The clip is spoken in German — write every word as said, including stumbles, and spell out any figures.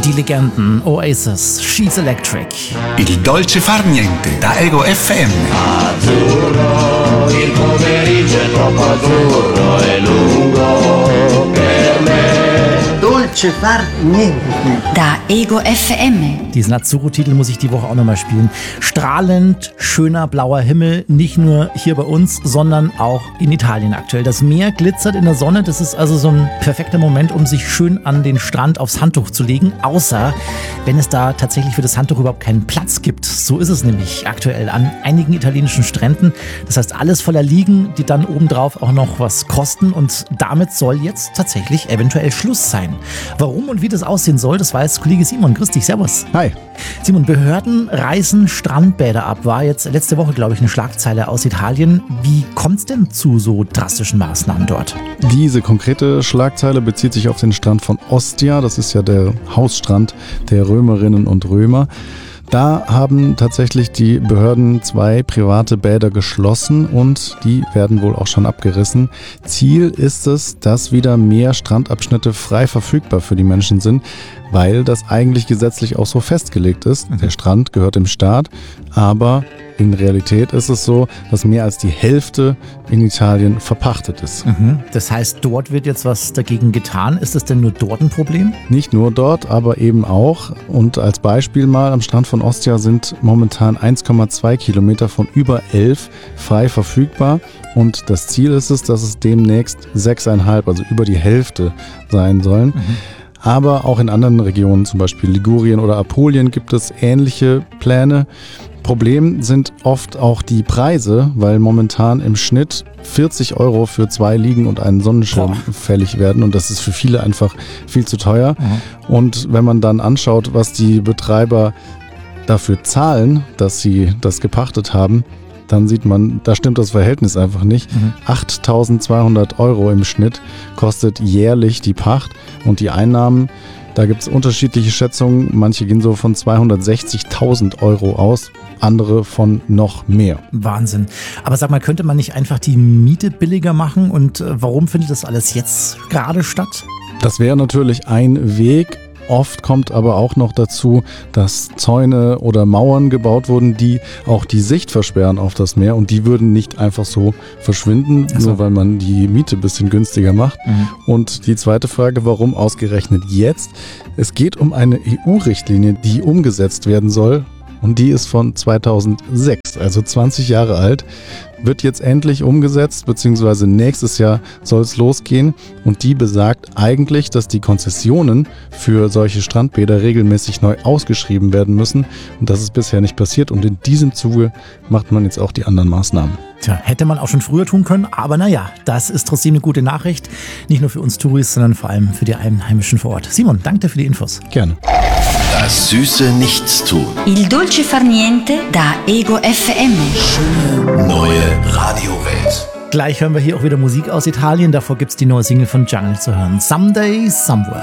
Die Legenden, Oasis, She's Electric. Il dolce far niente, da Ego F M. Azzurro, il pomeriggio è troppo azzurro e lungo per me. Dolce far niente. Da Ego F M. Diesen Azzurro-Titel muss ich die Woche auch nochmal spielen. Strahlend schöner blauer Himmel, nicht nur hier bei uns, sondern auch in Italien aktuell. Das Meer glitzert in der Sonne, das ist also so ein perfekter Moment, um sich schön an den Strand aufs Handtuch zu legen, außer wenn es da tatsächlich für das Handtuch überhaupt keinen Platz gibt. So ist es nämlich aktuell an einigen italienischen Stränden. Das heißt, alles voller Liegen, die dann obendrauf auch noch was kosten, und damit soll jetzt tatsächlich eventuell Schluss sein. Warum und wie das aussehen soll, das weiß Kollege Simon. Grüß dich, servus. Hi. Simon, Behörden reißen Strandbäder ab, war jetzt letzte Woche, glaube ich, eine Schlagzeile aus Italien. Wie kommt es denn zu so drastischen Maßnahmen dort? Diese konkrete Schlagzeile bezieht sich auf den Strand von Ostia. Das ist ja der Hausstrand der Römerinnen und Römer. Da haben tatsächlich die Behörden zwei private Bäder geschlossen und die werden wohl auch schon abgerissen. Ziel ist es, dass wieder mehr Strandabschnitte frei verfügbar für die Menschen sind, weil das eigentlich gesetzlich auch so festgelegt ist. Der Strand gehört dem Staat, aber in Realität ist es so, dass mehr als die Hälfte in Italien verpachtet ist. Mhm. Das heißt, dort wird jetzt was dagegen getan. Ist das denn nur dort ein Problem? Nicht nur dort, aber eben auch. Und als Beispiel mal, am Strand von Ostia sind momentan eins Komma zwei Kilometer von über elf frei verfügbar. Und das Ziel ist es, dass es demnächst sechs Komma fünf, also über die Hälfte sein sollen. Mhm. Aber auch in anderen Regionen, zum Beispiel Ligurien oder Apulien, gibt es ähnliche Pläne. Problem sind oft auch die Preise, weil momentan im Schnitt vierzig Euro für zwei Liegen und einen Sonnenschirm Boah. fällig werden, und das ist für viele einfach viel zu teuer. Mhm. Und wenn man dann anschaut, was die Betreiber dafür zahlen, dass sie das gepachtet haben, dann sieht man, da stimmt das Verhältnis einfach nicht. Mhm. achttausendzweihundert Euro im Schnitt kostet jährlich die Pacht, und die Einnahmen, da gibt es unterschiedliche Schätzungen. Manche gehen so von zweihundertsechzigtausend Euro aus, andere von noch mehr. Wahnsinn. Aber sag mal, könnte man nicht einfach die Miete billiger machen, und äh, warum findet das alles jetzt gerade statt? Das wäre natürlich ein Weg. Oft kommt aber auch noch dazu, dass Zäune oder Mauern gebaut wurden, die auch die Sicht versperren auf das Meer, und die würden nicht einfach so verschwinden, so. nur weil man die Miete ein bisschen günstiger macht. Mhm. Und die zweite Frage, warum ausgerechnet jetzt? Es geht um eine E U-Richtlinie, die umgesetzt werden soll, und die ist von zweitausendsechs, also zwanzig Jahre alt, wird jetzt endlich umgesetzt, beziehungsweise nächstes Jahr soll es losgehen, und die besagt eigentlich, dass die Konzessionen für solche Strandbäder regelmäßig neu ausgeschrieben werden müssen, und das ist bisher nicht passiert, und in diesem Zuge macht man jetzt auch die anderen Maßnahmen. Tja, hätte man auch schon früher tun können, aber naja, das ist trotzdem eine gute Nachricht, nicht nur für uns Touris, sondern vor allem für die Einheimischen vor Ort. Simon, danke dir für die Infos. Gerne. Das süße Nichtstun. Il dolce far niente da Ego F M. Schöne neue Radiowelt. Gleich hören wir hier auch wieder Musik aus Italien. Davor gibt's die neue Single von Jungle zu hören. Someday, Somewhere.